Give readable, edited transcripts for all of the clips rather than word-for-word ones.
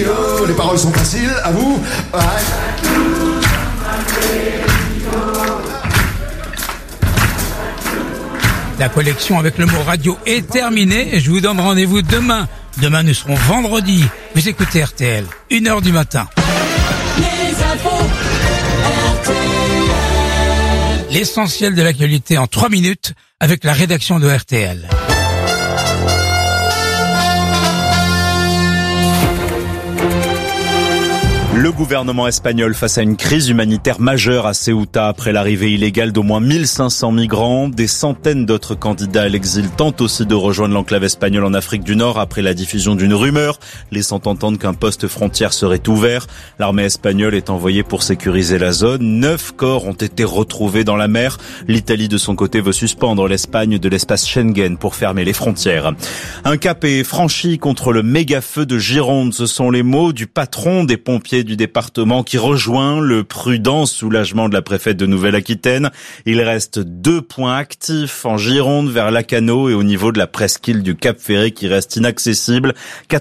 Les paroles sont faciles, à vous. La collection avec le mot radio est terminée et je vous donne rendez-vous demain. Demain, nous serons vendredi. Vous écoutez RTL, 1h du matin. Les infos RTL. L'essentiel de l'actualité en 3 minutes avec la rédaction de RTL. Le gouvernement espagnol face à une crise humanitaire majeure à Ceuta après l'arrivée illégale d'au moins 1500 migrants. Des centaines d'autres candidats à l'exil tentent aussi de rejoindre l'enclave espagnole en Afrique du Nord après la diffusion d'une rumeur laissant entendre qu'un poste frontière serait ouvert. L'armée espagnole est envoyée pour sécuriser la zone. 9 corps ont été retrouvés dans la mer. L'Italie de son côté veut suspendre l'Espagne de l'espace Schengen pour fermer les frontières. Un cap est franchi contre le méga-feu de Gironde. Ce sont les mots du patron des pompiers du département qui rejoint le prudent soulagement de la préfète de Nouvelle-Aquitaine. Il reste 2 points actifs en Gironde vers Lacanau et au niveau de la presqu'île du Cap-Ferré qui reste inaccessible.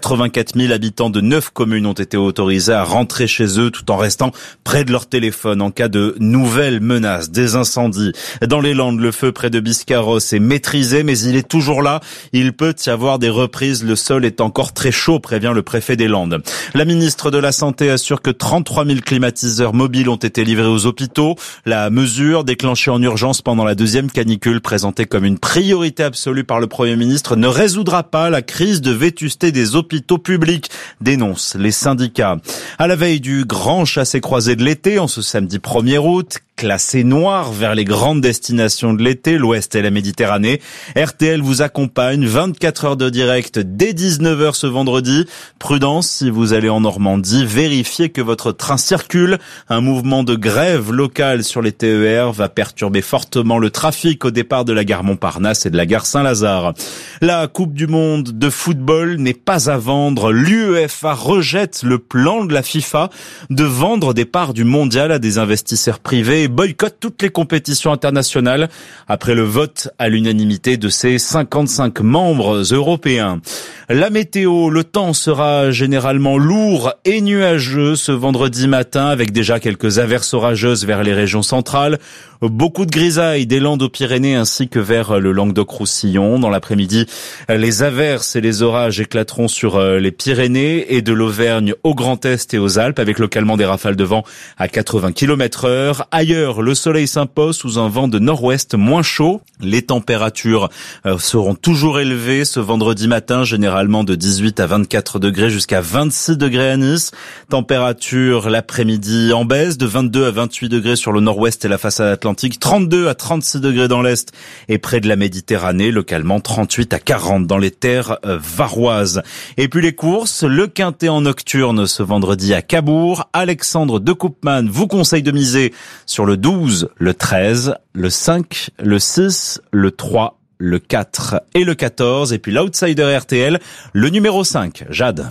84 000 habitants de 9 communes ont été autorisés à rentrer chez eux tout en restant près de leur téléphone en cas de nouvelles menaces, des incendies. Dans les Landes, le feu près de Biscarrosse est maîtrisé mais il est toujours là. Il peut y avoir des reprises. Le sol est encore très chaud, prévient le préfet des Landes. La ministre de la Santé assure que 33 000 climatiseurs mobiles ont été livrés aux hôpitaux. La mesure, déclenchée en urgence pendant la deuxième canicule, présentée comme une priorité absolue par le Premier ministre, ne résoudra pas la crise de vétusté des hôpitaux publics, dénoncent les syndicats. À la veille du grand chassé-croisé de l'été, en ce samedi 1er août, classé noir vers les grandes destinations de l'été, l'Ouest et la Méditerranée. RTL vous accompagne 24 heures de direct dès 19h ce vendredi. Prudence, si vous allez en Normandie, vérifiez que votre train circule. Un mouvement de grève locale sur les TER va perturber fortement le trafic au départ de la gare Montparnasse et de la gare Saint-Lazare. La Coupe du Monde de football n'est pas à vendre. L'UEFA rejette le plan de la FIFA de vendre des parts du mondial à des investisseurs privés et boycotte toutes les compétitions internationales après le vote à l'unanimité de ses 55 membres européens. La météo, le temps sera généralement lourd et nuageux ce vendredi matin avec déjà quelques averses orageuses vers les régions centrales. Beaucoup de grisailles des Landes aux Pyrénées ainsi que vers le Languedoc-Roussillon. Dans l'après-midi, les averses et les orages éclateront sur les Pyrénées et de l'Auvergne au Grand Est et aux Alpes avec localement des rafales de vent à 80 km/h. Ailleurs, le soleil s'impose sous un vent de nord-ouest moins chaud. Les températures seront toujours élevées ce vendredi matin, généralement de 18 à 24 degrés jusqu'à 26 degrés à Nice. Température l'après-midi en baisse de 22 à 28 degrés sur le nord-ouest et la façade atlantique, 32 à 36 degrés dans l'est et près de la Méditerranée, localement 38 à 40 dans les terres varoises. Et puis les courses, le quintet en nocturne ce vendredi à Cabourg. Alexandre de Koopman vous conseille de miser sur le 12, le 13, le 5, le 6, le 3, le 4 et le 14. Et puis l'outsider RTL, le numéro 5, Jade.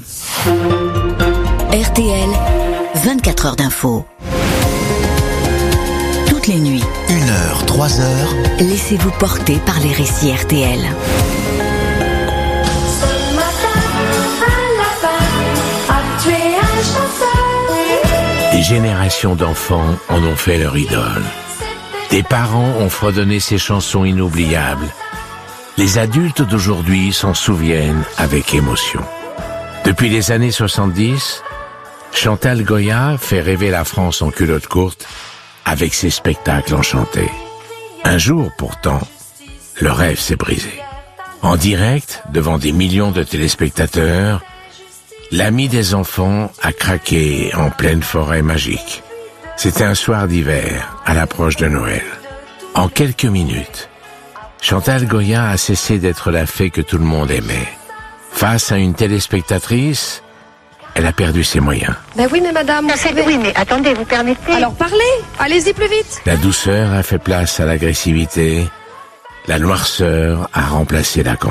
RTL, 24 heures d'info. Toutes les nuits. 1h, 3h. Laissez-vous porter par les récits RTL. Des générations d'enfants en ont fait leur idole. Des parents ont fredonné ces chansons inoubliables. Les adultes d'aujourd'hui s'en souviennent avec émotion. Depuis les années 70, Chantal Goya fait rêver la France en culotte courte avec ses spectacles enchantés. Un jour, pourtant, le rêve s'est brisé. En direct, devant des millions de téléspectateurs, l'ami des enfants a craqué en pleine forêt magique. C'était un soir d'hiver, à l'approche de Noël. En quelques minutes, Chantal Goya a cessé d'être la fée que tout le monde aimait. Face à une téléspectatrice, elle a perdu ses moyens. Ben oui, mais madame, vous savez... Oui, mais attendez, vous permettez... Alors parlez, allez-y plus vite. La douceur a fait place à l'agressivité, la noirceur a remplacé la